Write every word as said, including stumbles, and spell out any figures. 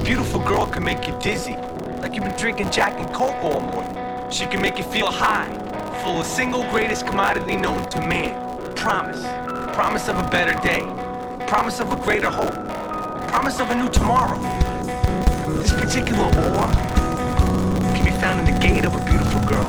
beautiful girl can make you dizzy, like you've been drinking Jack and Coke all morning. She can make you feel high, full of single greatest commodity known to man. Promise. Promise of a better day. Promise of a greater hope. Promise of a new tomorrow. This particular ore can be found in the gate of a beautiful girl.